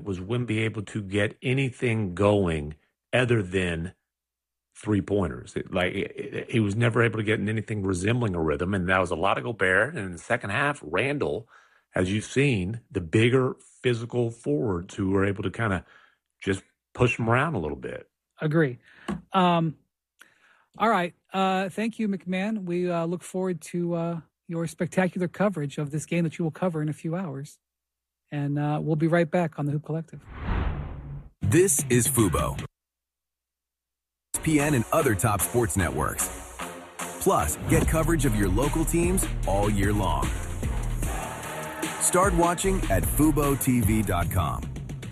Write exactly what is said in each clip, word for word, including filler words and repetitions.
was Wemby able to get anything going other than three pointers. It, like it, it, he was never able to get anything resembling a rhythm, and that was a lot of Gobert. And in the second half, Randall, as you've seen, the bigger physical forwards who were able to kind of just push him around a little bit. Agree. Um, all right. Uh, thank you, McMahon. We uh, look forward to uh, your spectacular coverage of this game that you will cover in a few hours. And uh, we'll be right back on the Hoop Collective. This is Fubo, E S P N and other top sports networks. Plus, get coverage of your local teams all year long. Start watching at fubo t v dot com.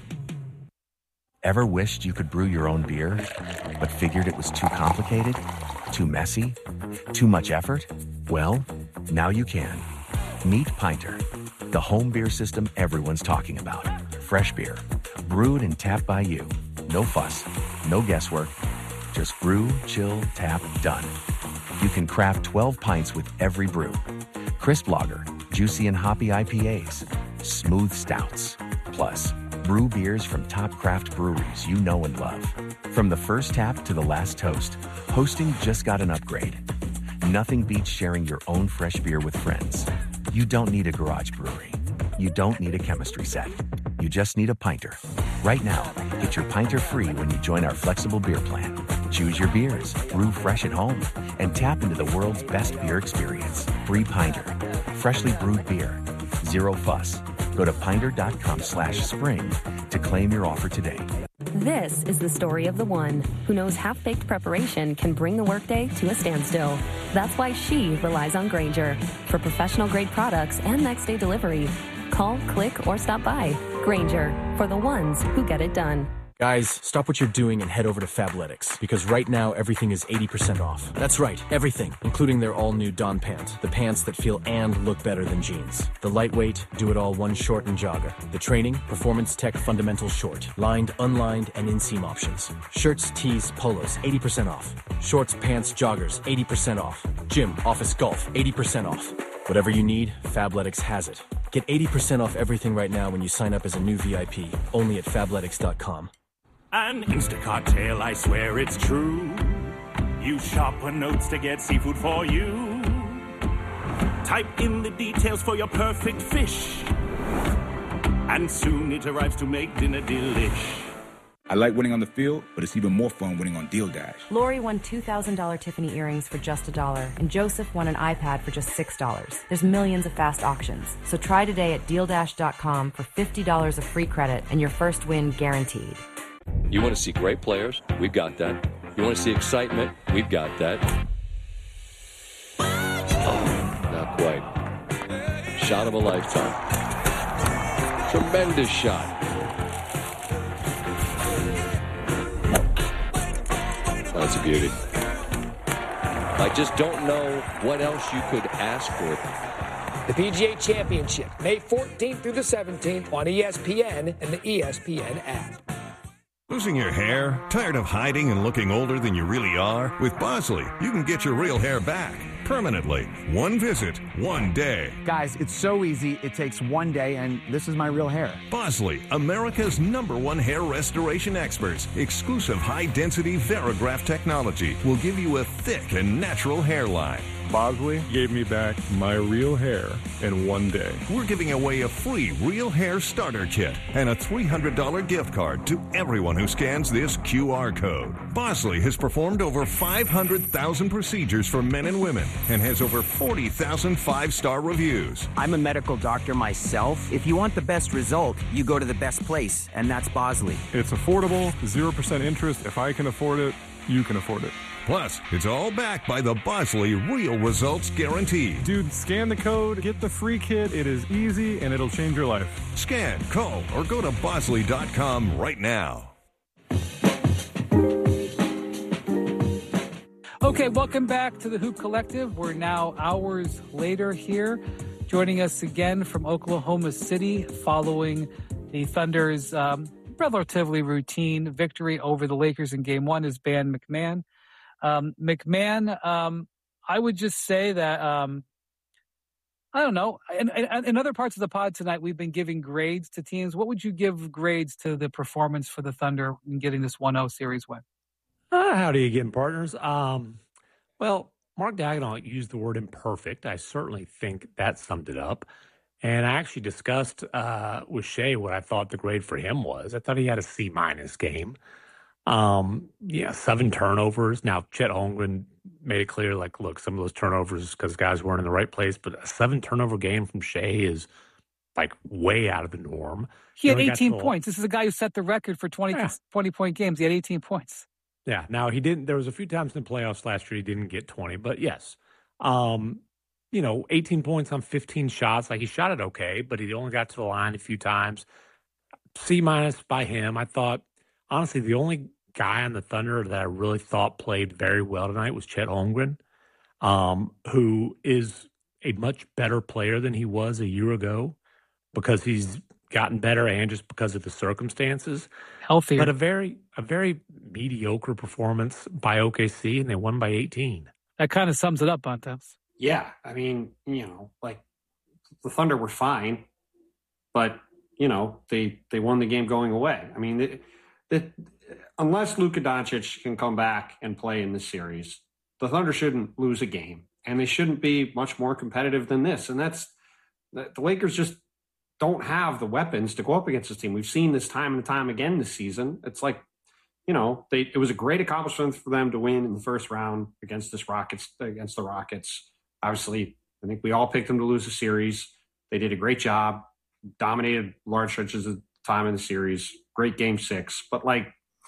Ever wished you could brew your own beer, but figured it was too complicated, too messy, too much effort? Well, now you can. Meet Pinter, the home beer system everyone's talking about. Fresh beer, brewed and tapped by you. No fuss, no guesswork. Just brew, chill, tap, done. You can craft twelve pints with every brew. Crisp lager, juicy and hoppy I P As, smooth stouts. Plus, brew beers from top craft breweries you know and love. From the first tap to the last toast, hosting just got an upgrade. Nothing beats sharing your own fresh beer with friends. You don't need a garage brewery. You don't need a chemistry set. You just need a Pinter. Right now, get your Pinter free when you join our flexible beer plan. Choose your beers, brew fresh at home, and tap into the world's best beer experience. Free Pinter. Freshly brewed beer. Zero fuss. Go to pinter.com slash spring to claim your offer today. This is the story of the one who knows half-baked preparation can bring the workday to a standstill. That's why she relies on Grainger. For professional-grade products and next-day delivery, call, click, or stop by. Grainger, for the ones who get it done. Guys, stop what you're doing and head over to Fabletics, because right now everything is eighty percent off. That's right, everything, including their all-new Dawn pant, the pants that feel and look better than jeans. The lightweight, do-it-all one short and jogger. The training, Performance Tech Fundamental Short, lined, unlined, and inseam options. Shirts, tees, polos, eighty percent off. Shorts, pants, joggers, eighty percent off. Gym, office, golf, eighty percent off. Whatever you need, Fabletics has it. Get eighty percent off everything right now when you sign up as a new V I P, only at fabletics dot com. An Instacart tale, I swear it's true. Use sharper notes to get seafood for you. Type in the details for your perfect fish, and soon it arrives to make dinner delish. I like winning on the field, but it's even more fun winning on Deal Dash. Lori won two thousand dollars Tiffany earrings for just a dollar, and Joseph won an iPad for just six dollars. There's millions of fast auctions, so try today at deal dash dot com for fifty dollars of free credit and your first win guaranteed. You want to see great players? We've got that. You want to see excitement? We've got that. Oh, not quite. Shot of a lifetime. Tremendous shot. That's a beauty. I just don't know what else you could ask for. The P G A Championship, May fourteenth through the seventeenth on E S P N and the E S P N app. Losing your hair? Tired of hiding and looking older than you really are? With Bosley, you can get your real hair back permanently. One visit, one day. Guys, it's so easy. It takes one day, and this is my real hair. Bosley, America's number one hair restoration experts. Exclusive high-density Verigraph technology will give you a thick and natural hairline. Bosley gave me back my real hair in one day. We're giving away a free real hair starter kit and a three hundred dollars gift card to everyone who scans this Q R code. Bosley has performed over five hundred thousand procedures for men and women and has over forty thousand five-star reviews. I'm a medical doctor myself. If you want the best result, you go to the best place, and that's Bosley. It's affordable, zero percent interest. If I can afford it, you can afford it. Plus, it's all backed by the Bosley Real Results Guarantee. Dude, scan the code, get the free kit. It is easy, and it'll change your life. Scan, call, or go to bosley dot com right now. Okay, welcome back to the Hoop Collective. We're now hours later here. Joining us again from Oklahoma City following the Thunder's um, relatively routine victory over the Lakers in Game One is Ben McMahon. Um, McMahon, um, I would just say that um, I don't know. In, in, in other parts of the pod tonight, we've been giving grades to teams. What would you give grades to the performance for the Thunder in getting this one oh series win? Uh, how do you get in partners? Um, well, Mark Daigneault used the word imperfect. I certainly think that summed it up. And I actually discussed uh, with Shea what I thought the grade for him was. I thought he had a C minus game. Um, yeah, seven turnovers. Now, Chet Holmgren made it clear, like, look, some of those turnovers because guys weren't in the right place, but a seven turnover game from Shea is like way out of the norm. He had You know, eighteen got to- points. This is a guy who set the record for twenty, Yeah. twenty point games. He had eighteen points. Yeah. Now he didn't. There was a few times in the playoffs last year he didn't get twenty, but yes, um, you know, eighteen points on fifteen shots. Like he shot it okay, but he only got to the line a few times. C minus by him. I thought honestly the only guy on the Thunder that I really thought played very well tonight was Chet Holmgren, um, who is a much better player than he was a year ago because he's gotten better and just because of the circumstances. Healthier. But a very a very mediocre performance by O K C, and they won by eighteen. That kind of sums it up, Bontemps. Yeah, I mean, you know, like the Thunder were fine, but you know they they won the game going away. I mean, the, the, unless Luka Doncic can come back and play in this series, the Thunder shouldn't lose a game, and they shouldn't be much more competitive than this. And that's the, the Lakers just don't have the weapons to go up against this team. We've seen this time and time again this season. It's like, you know, they it was a great accomplishment for them to win in the first round against this Rockets against the Rockets. Obviously, I think we all picked them to lose the series. They did a great job, dominated large stretches of time in the series. Great game six. But like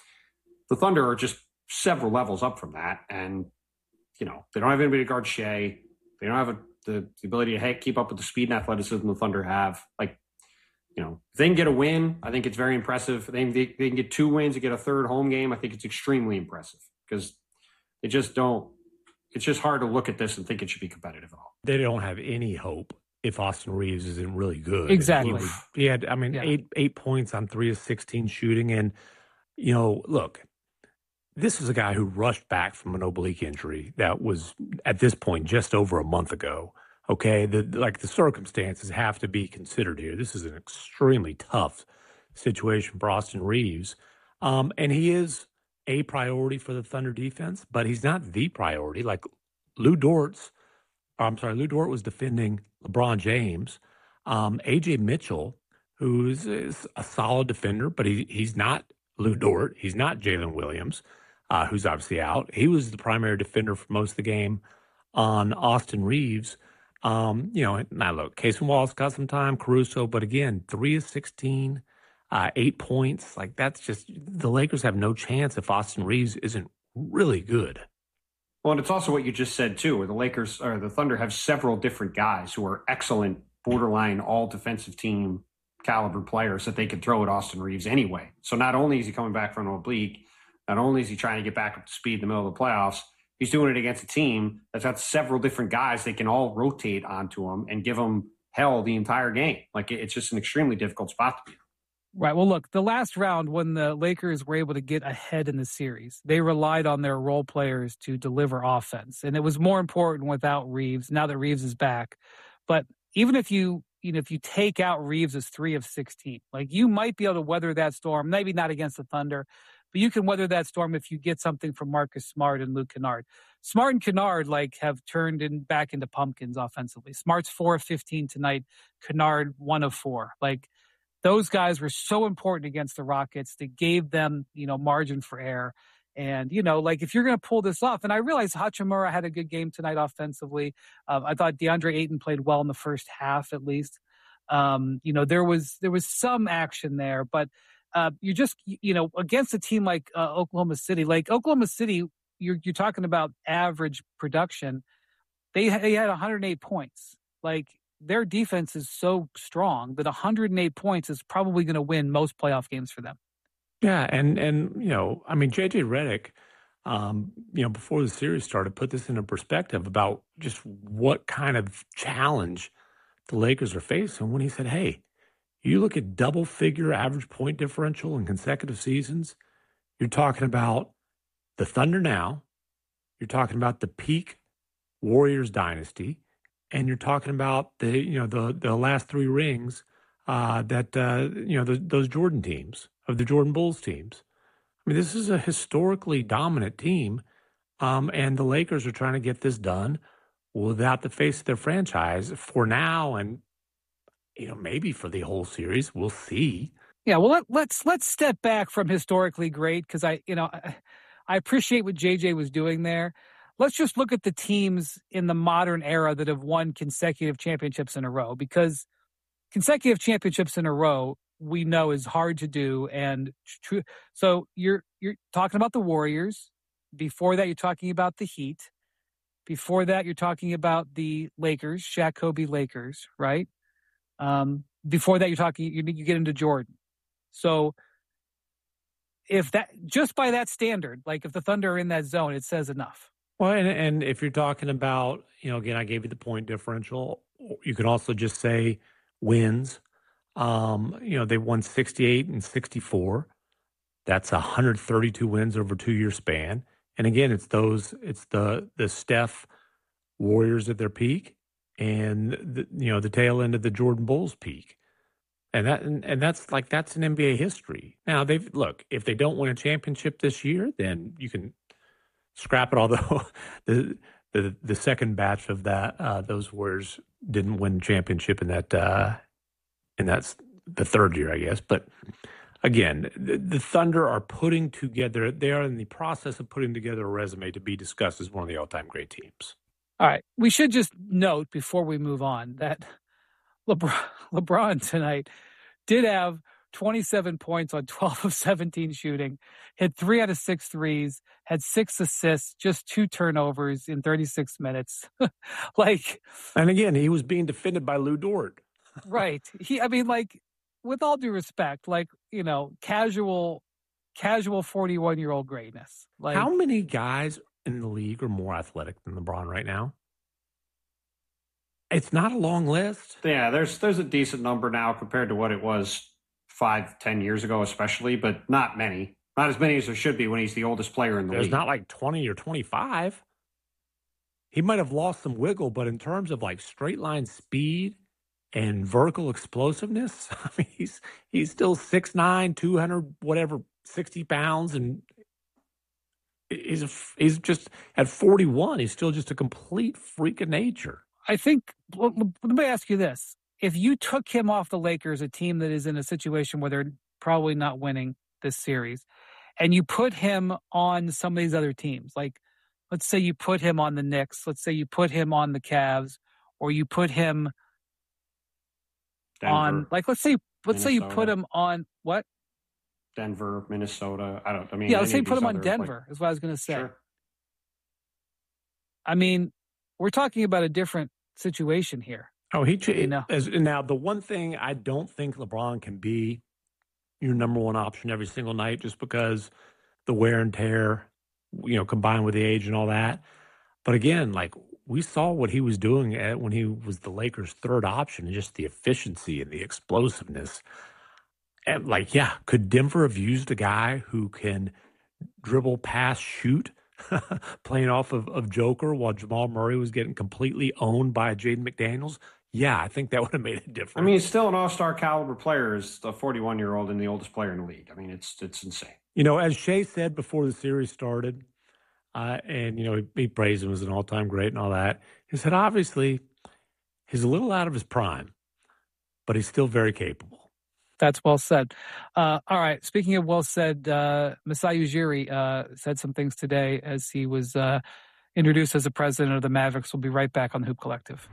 the Thunder are just several levels up from that. And, you know, they don't have anybody to guard Shea. They don't have a, the, the ability to hey, keep up with the speed and athleticism the Thunder have. Like, you know, if they can get a win, I think it's very impressive. If they, they, they can get two wins and get a third home game, I think it's extremely impressive because they just don't. It's just hard to look at this and think it should be competitive at all. They don't have any hope if Austin Reeves isn't really good. Exactly. He, was- he had, I mean, Yeah. eight eight points on three of sixteen shooting. And, you know, look, this is a guy who rushed back from an oblique injury that was, at this point, just over a month ago. Okay, the like the circumstances have to be considered here. This is an extremely tough situation for Austin Reeves. Um, and he is a priority for the Thunder defense, but he's not the priority. Like Lou Dort's, I'm sorry, Lou Dort was defending LeBron James. Um, A J Mitchell, who is, is a solid defender, but he he's not Lou Dort. He's not Jalen Williams, uh, who's obviously out. He was the primary defender for most of the game on Austin Reeves. Um, you know, now look, Casey Wallace got some time, Caruso, but again, three of sixteen, uh, eight points. Like that's just the Lakers have no chance if Austin Reeves isn't really good. Well, and it's also what you just said too, where the Lakers or the Thunder have several different guys who are excellent, borderline all defensive team caliber players that they could throw at Austin Reeves anyway. So not only is he coming back from an oblique, not only is he trying to get back up to speed in the middle of the playoffs, he's doing it against a team that's got several different guys they can all rotate onto him and give him hell the entire game. Like it's just an extremely difficult spot to be in. Right. Well, look, the last round when the Lakers were able to get ahead in the series, they relied on their role players to deliver offense. And it was more important without Reeves, now that Reeves is back. But even if you, you know, if you take out Reeves as three of sixteen, like you might be able to weather that storm, maybe not against the Thunder, but you can weather that storm if you get something from Marcus Smart and Luke Kennard. Smart and Kennard, like, have turned in back into pumpkins offensively. Smart's four of fifteen tonight. Kennard, one of four. Like, those guys were so important against the Rockets. They gave them, you know, margin for error. And, you know, like, if you're going to pull this off, and I realize Hachimura had a good game tonight offensively. Um, I thought DeAndre Ayton played well in the first half, at least. Um, you know, there was there was some action there, but uh, you just, you know, against a team like uh, Oklahoma City, like Oklahoma City, you're you're talking about average production. They they had one hundred eight points. Like, their defense is so strong that one hundred eight points is probably going to win most playoff games for them. Yeah, and and you know, I mean, J J Redick, um, you know, before the series started, put this into perspective about just what kind of challenge the Lakers are facing when he said, "Hey, you look at double-figure average point differential in consecutive seasons. You're talking about the Thunder now. You're talking about the peak Warriors dynasty, and you're talking about the you know the the last three rings uh, that uh, you know the, those Jordan teams of the Jordan Bulls teams. I mean, this is a historically dominant team, um, and the Lakers are trying to get this done without the face of their franchise for now, and you know maybe for the whole series. We'll see. Yeah, well, let, let's let's step back from historically great because I you know I, I appreciate what J J was doing there. Let's just look at the teams in the modern era that have won consecutive championships in a row, because consecutive championships in a row we know is hard to do. And true. So you're you're talking about the Warriors. Before that, you're talking about the Heat. Before that, you're talking about the Lakers, Shaq, Kobe, Lakers, right? Um, before that, you're talking you, you get into Jordan. So if that just by that standard, like if the Thunder are in that zone, it says enough. Well, and, and if you're talking about, you know, again, I gave you the point differential. You could also just say wins. Um, you know, they won sixty-eight and sixty-four. That's one hundred thirty-two wins over a two-year span. And again, it's those, it's the the Steph Warriors at their peak, and the, you know the tail end of the Jordan Bulls peak, and that and, and that's like that's an N B A history. Now they've look if they don't win a championship this year, then you can scrap it. Although the the the second batch of that uh, those Warriors didn't win championship in that uh, in that's the third year, I guess, but. Again, the, the Thunder are putting together, they are in the process of putting together a resume to be discussed as one of the all-time great teams. All right. We should just note before we move on that LeBron, LeBron tonight did have twenty-seven points on twelve of seventeen shooting, hit three out of six threes, had six assists, just two turnovers in thirty-six minutes. like, And again, he was being defended by Lou Dort. right. He, I mean, like, with all due respect, like, you know, casual, casual forty-one-year-old greatness. Like, how many guys in the league are more athletic than LeBron right now? It's not a long list. Yeah, there's there's a decent number now compared to what it was five, ten years ago, especially, but not many. Not as many as there should be when he's the oldest player in the There's league. There's not like twenty or twenty-five. He might have lost some wiggle, but in terms of like straight line speed and vertical explosiveness, I mean, he's he's still six nine, two hundred, whatever, sixty pounds, and he's a, he's just at forty-one. He's still just a complete freak of nature. I think. Let me ask you this: if you took him off the Lakers, a team that is in a situation where they're probably not winning this series, and you put him on some of these other teams, like let's say you put him on the Knicks, let's say you put him on the Cavs, or you put him. Denver, on like let's say let's Minnesota. say you put him on what Denver, Minnesota. I don't. I mean, yeah. Let's say you put him on other, Denver. Like, is what I was going to say. Sure. I mean, we're talking about a different situation here. Oh, he you know? as, now the one thing I don't think LeBron can be your number one option every single night, just because the wear and tear, you know, combined with the age and all that. But again, like. We saw what he was doing at when he was the Lakers' third option, and just the efficiency and the explosiveness. And like, yeah, could Denver have used a guy who can dribble, pass, shoot, playing off of, of Joker while Jamal Murray was getting completely owned by Jaden McDaniels? Yeah, I think that would have made a difference. I mean, he's still an all-star caliber player as a forty-one-year-old and the oldest player in the league. I mean, it's it's insane. You know, as Shea said before the series started, Uh, and, you know, he, he praised him as an all-time great and all that. He said, obviously, he's a little out of his prime, but he's still very capable. That's well said. Uh, all right. Speaking of well said, uh, Masai Ujiri uh, said some things today as he was uh, introduced as the president of the Mavericks. We'll be right back on the Hoop Collective.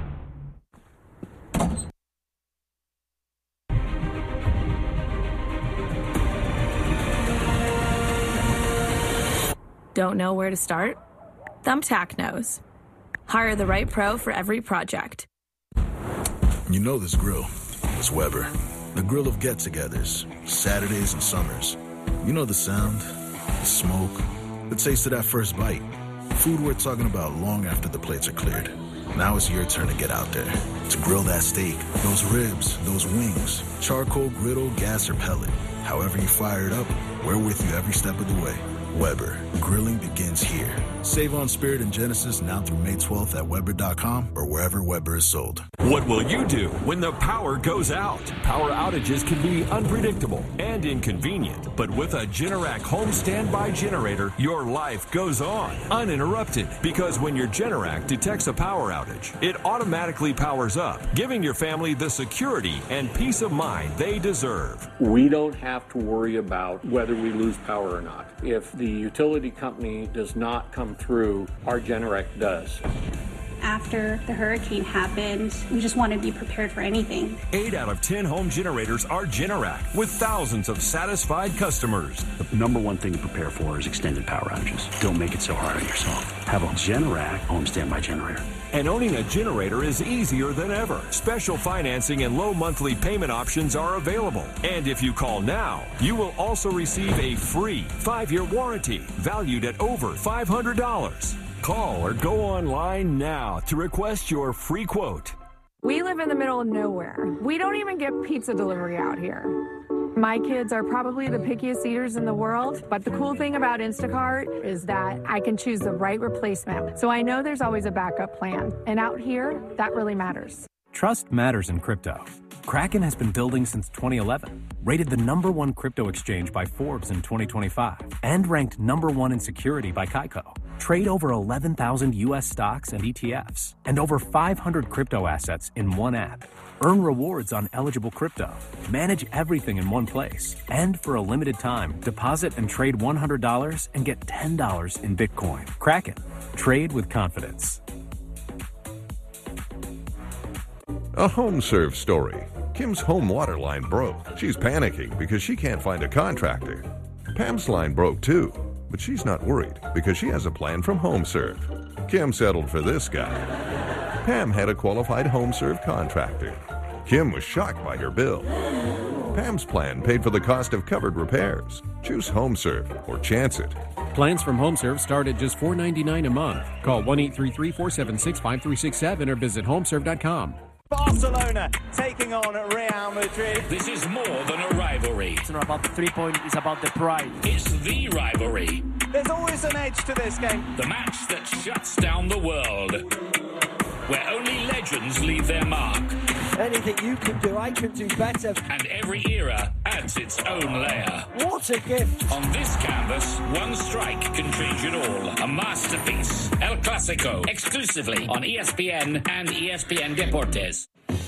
Don't know where to start? Thumbtack knows. Hire the right pro for every project. You know this grill. It's Weber. The grill of get-togethers, Saturdays and summers. You know the sound, the smoke, the taste of that first bite. Food we're talking about long after the plates are cleared. Now it's your turn to get out there. To grill that steak, those ribs, those wings, charcoal, griddle, gas, or pellet. However you fire it up, we're with you every step of the way. Weber, grilling begins here. Save on Spirit and Genesis now through May twelfth at Weber dot com or wherever Weber is sold. What will you do when the power goes out? Power outages can be unpredictable and inconvenient, but with a Generac home standby generator, your life goes on uninterrupted, because when your Generac detects a power outage, it automatically powers up, giving your family the security and peace of mind they deserve. We don't have to worry about whether we lose power or not. If the utility company does not come through, our Generac does. After the hurricane happened, we just want to be prepared for anything. Eight out of ten home generators are Generac, with thousands of satisfied customers. The number one thing to prepare for is extended power outages. Don't make it so hard on yourself. Have a Generac home standby generator. And owning a generator is easier than ever. Special financing and low monthly payment options are available. And if you call now, you will also receive a free five-year warranty valued at over five hundred dollars. Call or go online now to request your free quote. We live in the middle of nowhere. We don't even get pizza delivery out here. My kids are probably the pickiest eaters in the world, but the cool thing about Instacart is that I can choose the right replacement. So I know there's always a backup plan. And out here, that really matters. Trust matters in crypto. Kraken has been building since twenty eleven, rated the number one crypto exchange by Forbes in twenty twenty-five, and ranked number one in security by Kaiko. Trade over eleven thousand U S stocks and E T Fs, and over five hundred crypto assets in one app. Earn rewards on eligible crypto. Manage everything in one place. And for a limited time, deposit and trade one hundred dollars and get ten dollars in Bitcoin. Kraken. Trade with confidence. A HomeServe story. Kim's home water line broke. She's panicking because she can't find a contractor. Pam's line broke too, but she's not worried because she has a plan from HomeServe. Kim settled for this guy. Pam had a qualified HomeServe contractor. Kim was shocked by her bill. Pam's plan paid for the cost of covered repairs. Choose HomeServe or chance it. Plans from HomeServe start at just four dollars and ninety-nine cents a month. Call one eight three three, four seven six, five three six seven or visit homeserve dot com. Barcelona taking on Real Madrid. This is more than a rivalry. It's not about the three-point, it's about the pride. It's the rivalry. There's always an edge to this game. The match that shuts down the world. Where only legends leave their mark. Anything you can do, I can do better. And every era adds its own layer. What a gift. On this canvas, one strike can change it all. A masterpiece. El Clasico. Exclusively on E S P N and E S P N Deportes.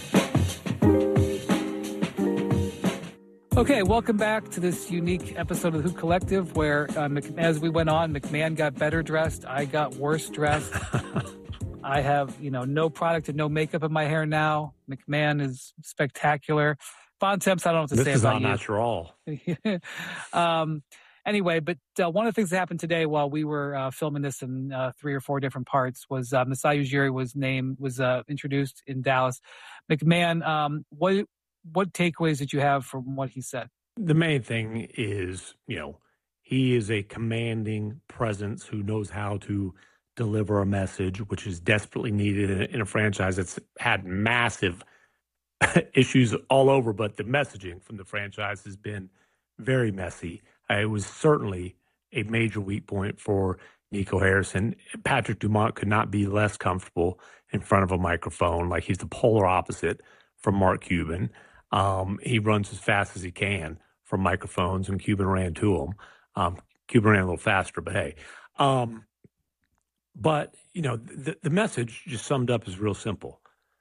Okay, welcome back to this unique episode of the Hoop Collective where, uh, as we went on, McMahon got better dressed, I got worse dressed. I have, you know, no product and no makeup in my hair now. McMahon is spectacular. Bontemps, I don't know what to this say is about all you. natural. um, anyway, but uh, one of the things that happened today while we were uh, filming this in uh, three or four different parts was uh, Masai Ujiri was named, was uh, introduced in Dallas. McMahon, um, what what takeaways did you have from what he said? The main thing is, you know, he is a commanding presence who knows how to deliver a message, which is desperately needed in a, in a franchise that's had massive issues all over, but the messaging from the franchise has been very messy. Uh, it was certainly a major weak point for Nico Harrison. Patrick Dumont could not be less comfortable in front of a microphone. Like, he's the polar opposite from Mark Cuban. Um, he runs as fast as he can from microphones, and Cuban ran to him. Um, Cuban ran a little faster, but hey. Um, But, you know, the, the message just summed up is real simple.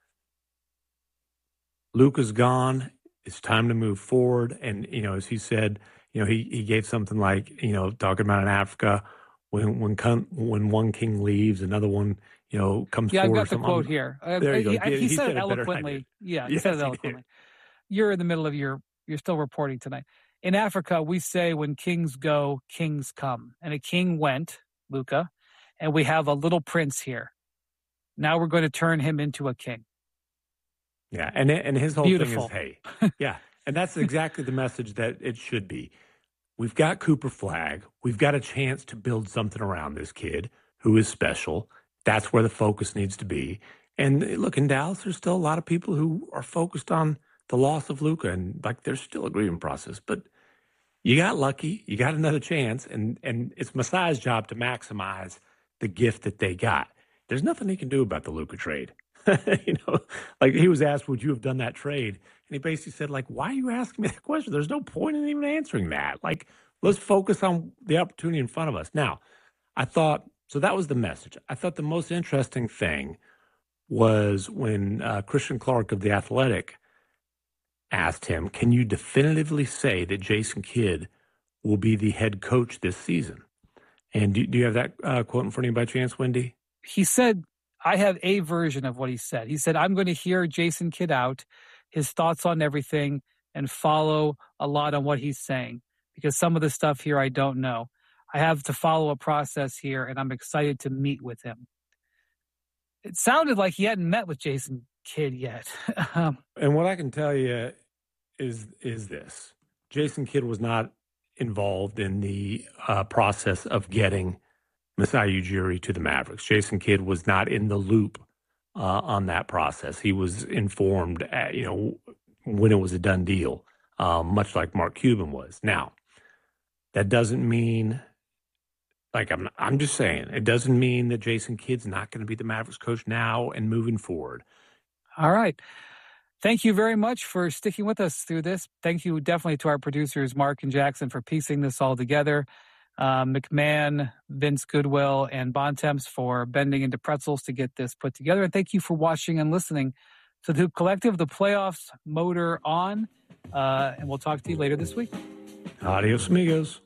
Luka's gone. It's time to move forward. And, you know, as he said, you know, he, he gave something like, you know, talking about in Africa, when when when one king leaves, another one, you know, comes yeah, forward. Yeah, I've got the quote here. Uh, there you he, go. He, he, he said, said it eloquently. Yeah, he yes, said it eloquently. You're in the middle of your, you're still reporting tonight. In Africa, we say when kings go, kings come. And a king went, Luka. And we have a little prince here. Now we're going to turn him into a king. Yeah, and and his whole Beautiful. thing is, hey, yeah, and that's exactly the message that it should be. We've got Cooper Flagg. We've got a chance to build something around this kid who is special. That's where the focus needs to be. And look, in Dallas, there's still a lot of people who are focused on the loss of Luka, and like there's still a grieving process. But you got lucky, you got another chance, and and it's Masai's job to maximize the gift that they got. There's nothing he can do about the Luka trade. you know, like he was asked, would you have done that trade? And he basically said, like, why are you asking me that question? There's no point in even answering that. Like, let's focus on the opportunity in front of us. Now, I thought, so that was the message. I thought the most interesting thing was when uh, Christian Clark of The Athletic asked him, can you definitively say that Jason Kidd will be the head coach this season? And do, do you have that uh, quote in front of you by chance, Wendy? He said, I have a version of what he said. He said, I'm going to hear Jason Kidd out, his thoughts on everything, and follow a lot on what he's saying. Because some of the stuff here I don't know. I have to follow a process here, and I'm excited to meet with him. It sounded like he hadn't met with Jason Kidd yet. um, and what I can tell you is is this. Jason Kidd was not involved in the uh, process of getting Masai Ujiri to the Mavericks. Jason Kidd was not in the loop uh, on that process. He was informed, at, you know, when it was a done deal, um, much like Mark Cuban was. Now, that doesn't mean, like I'm, I'm just saying, it doesn't mean that Jason Kidd's not going to be the Mavericks coach now and moving forward. All right. Thank you very much for sticking with us through this. Thank you definitely to our producers, Mark and Jackson, for piecing this all together. Uh, McMahon, Vince Goodwill, and Bontemps for bending into pretzels to get this put together. And thank you for watching and listening to the Hoop Collective, the playoffs motor on. Uh, and we'll talk to you later this week. Adios, amigos.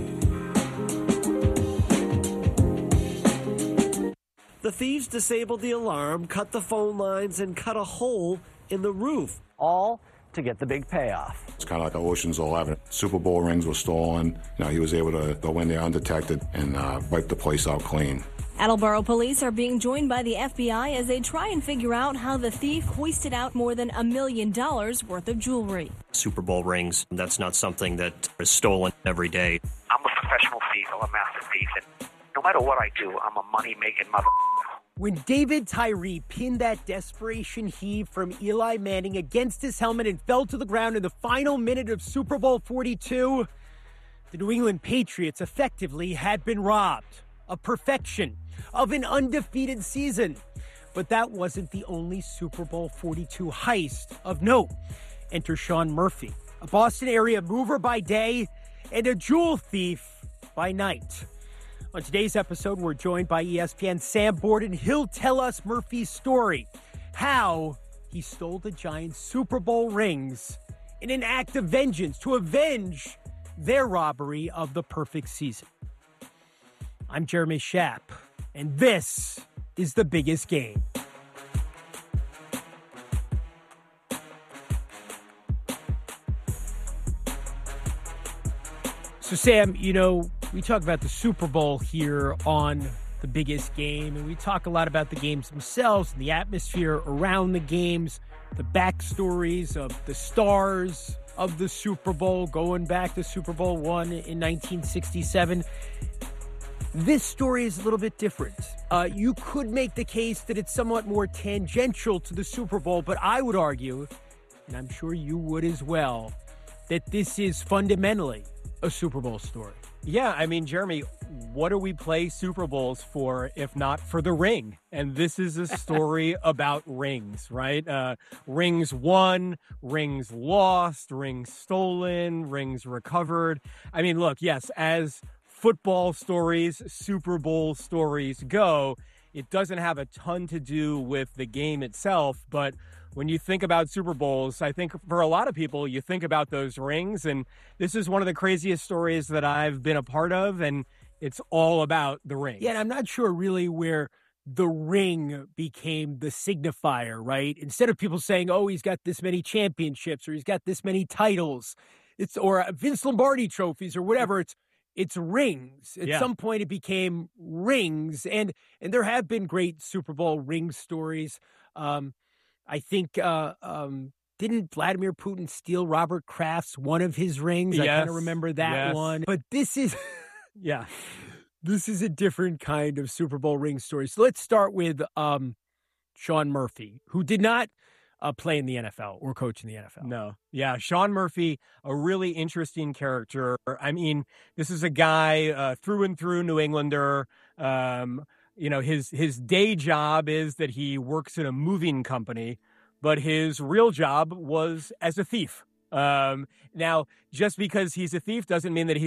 The thieves disabled the alarm, cut the phone lines, and cut a hole in the roof, all to get the big payoff. It's kind of like Ocean's eleven. Super Bowl rings were stolen. You know, he was able to go in there undetected and uh, wipe the place out clean. Attleboro police are being joined by the F B I as they try and figure out how the thief hoisted out more than a million dollars worth of jewelry. Super Bowl rings, that's not something that is stolen every day. I'm a professional thief. I'm a master thief. And no matter what I do, I'm a money-making mother. When David Tyree pinned that desperation heave from Eli Manning against his helmet and fell to the ground in the final minute of Super Bowl forty-two, the New England Patriots effectively had been robbed of perfection, of an undefeated season. But that wasn't the only Super Bowl forty-two heist of note. Enter Sean Murphy, a Boston area mover by day and a jewel thief by night. On today's episode, we're joined by E S P N's Sam Borden. He'll tell us Murphy's story, how he stole the Giants' Super Bowl rings in an act of vengeance to avenge their robbery of the perfect season. I'm Jeremy Schaap, and this is The Biggest Game. So, Sam, you know, we talk about the Super Bowl here on The Biggest Game, and we talk a lot about the games themselves and the atmosphere around the games, the backstories of the stars of the Super Bowl, going back to Super Bowl one in nineteen sixty-seven. This story is a little bit different. Uh, you could make the case that it's somewhat more tangential to the Super Bowl, but I would argue, and I'm sure you would as well, that this is fundamentally a Super Bowl story. Yeah, I mean, Jeremy, what do we play Super Bowls for if not for the ring? And this is a story about rings, right? Uh, rings won, rings lost, rings stolen, rings recovered. I mean, look, yes, as football stories, Super Bowl stories go, it doesn't have a ton to do with the game itself, but when you think about Super Bowls, I think for a lot of people, you think about those rings, and this is one of the craziest stories that I've been a part of, and it's all about the ring. Yeah, and I'm not sure really where the ring became the signifier, right? Instead of people saying, oh, he's got this many championships, or he's got this many titles, it's or Vince Lombardi trophies, or whatever, it's It's rings. At yeah. some point, it became rings, and and there have been great Super Bowl ring stories. Um, I think uh, um, didn't Vladimir Putin steal Robert Kraft's one of his rings? Yes. I kind of remember that yes. one. But this is, yeah, this is a different kind of Super Bowl ring story. So let's start with um, Sean Murphy, who did not uh, play in the N F L or coach in the N F L. No. Yeah, Sean Murphy, a really interesting character. I mean, this is a guy uh, through and through New Englander. Um, you know, his his day job is that he works in a moving company, but his real job was as a thief. Um, now, just because he's a thief doesn't mean that he